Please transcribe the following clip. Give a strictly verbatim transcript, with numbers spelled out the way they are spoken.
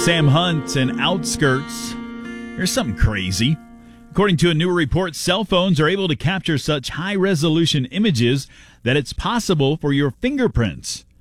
Sam Hunt and Outskirts. Here's something crazy. According to a new report, cell phones are able to capture such high-resolution images that it's possible for your fingerprints